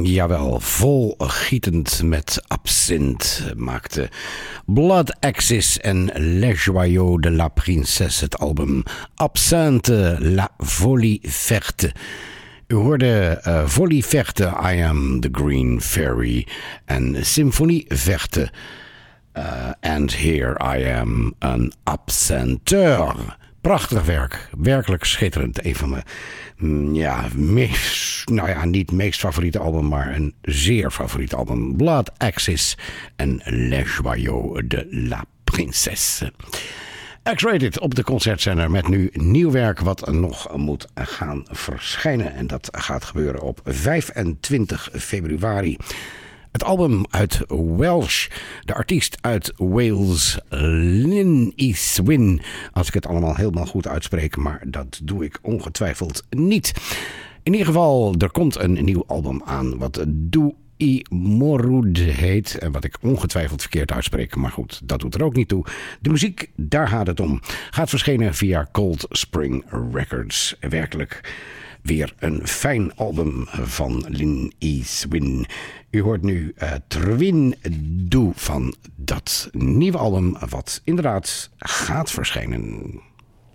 Jawel, volgietend met absint maakte Blood Axis en Les Joyaux de la Princesse het album Absinthe la Folie Verte. U hoorde Folie Verte, I Am the Green Fairy en Symphonie Verte, And Here I Am an Absenteur. Prachtig werk, werkelijk schitterend. Een van mijn niet meest favoriete album, maar een zeer favoriet album. Blood Axis en Les Joyaux de la Princesse. X-Rated op de concertzender met nu nieuw werk wat nog moet gaan verschijnen. En dat gaat gebeuren op 25 februari. Het album uit Welsh, de artiest uit Wales, Lyn Yswyn. Als ik het allemaal helemaal goed uitspreek, maar dat doe ik ongetwijfeld niet. In ieder geval, er komt een nieuw album aan wat Dwy Morwyd heet. En wat ik ongetwijfeld verkeerd uitspreek, maar goed, dat doet er ook niet toe. De muziek, daar gaat het om. Gaat verschenen via Cold Spring Records. Werkelijk weer een fijn album van Lyn Yswyn. U hoort nu Trwyn Du van dat nieuwe album wat inderdaad gaat verschijnen.